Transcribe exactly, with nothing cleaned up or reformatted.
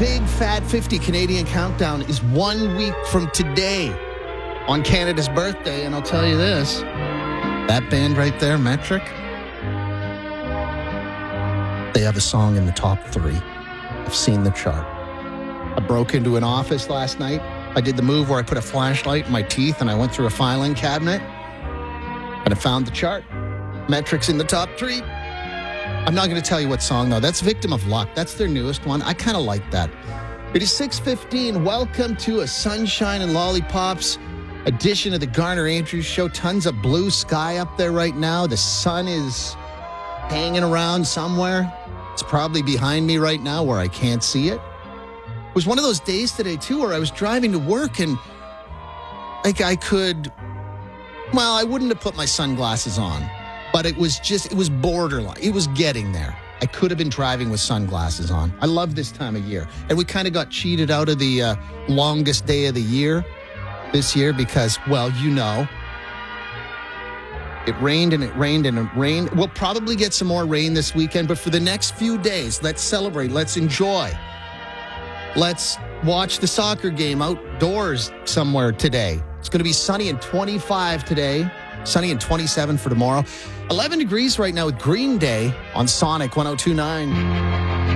big fat fifty Canadian countdown is one week from today on Canada's birthday. And I'll tell you this, that band right there, Metric, they have a song in the top three. I've seen the chart. I broke into an office last night. I did the move where I put a flashlight in my teeth and I went through a filing cabinet and I found the chart. Metric's in the top three. I'm not going to tell you what song, though. That's Victim of Luck. That's their newest one. I kind of like that. It is six fifteen. Welcome to a Sunshine and Lollipops edition of the Garner Andrews Show. Tons of blue sky up there right now. The sun is hanging around somewhere. It's probably behind me right now where I can't see it. It was one of those days today, too, where I was driving to work and like I could, well, I wouldn't have put my sunglasses on, but it was just, it was borderline. It was getting there. I could have been driving with sunglasses on. I love this time of year. And we kind of got cheated out of the uh, longest day of the year this year because, well, you know, it rained and it rained and it rained. We'll probably get some more rain this weekend, but for the next few days, let's celebrate. Let's enjoy. Let's watch the soccer game outdoors somewhere today. It's going to be sunny and twenty-five today. Sunny and twenty-seven for tomorrow. eleven degrees right now with Green Day on Sonic one oh two point nine.